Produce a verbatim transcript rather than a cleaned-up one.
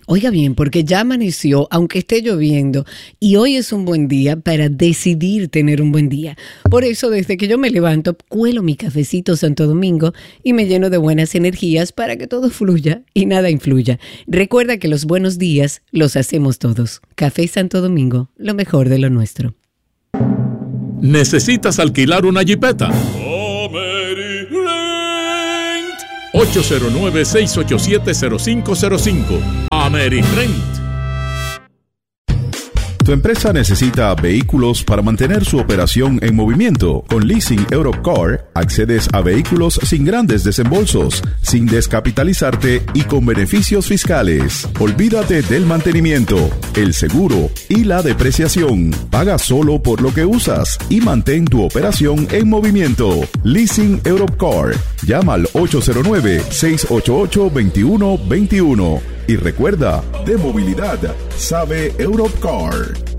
Oiga bien, porque ya amaneció, aunque esté lloviendo, y hoy es un buen día para decidir tener un buen día. Por eso, desde que yo me levanto, cuelo mi cafecito Santo Domingo y me lleno de buenas energías para que todo fluya y nada influya. Recuerda que los buenos días los hacemos todos. Café Santo Domingo, lo mejor de lo nuestro. ¿Necesitas alquilar una jipeta? ocho cero nueve, seis ocho siete, cero cinco cero cinco. AmeriRent. Tu empresa necesita vehículos para mantener su operación en movimiento. Con Leasing Europcar accedes a vehículos sin grandes desembolsos, sin descapitalizarte y con beneficios fiscales. Olvídate del mantenimiento, el seguro y la depreciación. Paga solo por lo que usas y mantén tu operación en movimiento. Leasing Europcar. Llama al ocho cero nueve, seis ocho ocho, dos uno dos uno. Y recuerda, de movilidad sabe Europcar.